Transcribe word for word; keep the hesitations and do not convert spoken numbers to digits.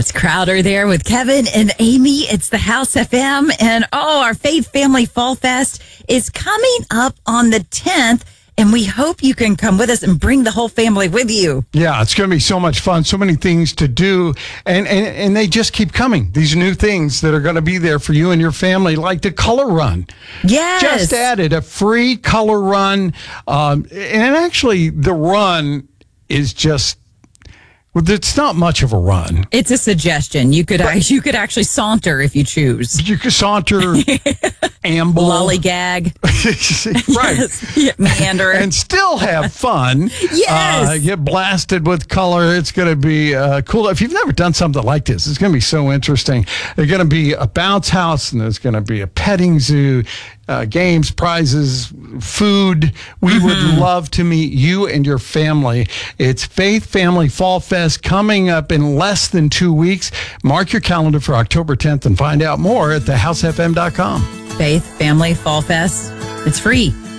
That's Crowder there with Kevin and Amy. It's the House F M. And oh, our Faith Family Fall Fest is coming up on the tenth. And we hope you can come with us and bring the whole family with you. Yeah, it's going to be so much fun. So many things to do. And, and, and they just keep coming. These new things that are going to be there for you and your family, like the color run. Yes. Just added a free color run. Um, and actually, the run is just... Well, it's not much of a run. It's a suggestion. You could but, you could actually saunter if you choose. You could saunter, amble, lollygag, right? Yes. Yeah, meander, and still have fun. Yes, uh, get blasted with color. It's going to be uh, cool. If you've never done something like this, it's going to be so interesting. There's going to be a bounce house, and there's going to be a petting zoo. Uh, games, prizes, food. We mm-hmm. would love to meet you and your family. It's Faith Family Fall Fest coming up in less than two weeks. Mark your calendar for October tenth and find out more at the house f m dot com. Faith Family Fall Fest. It's free.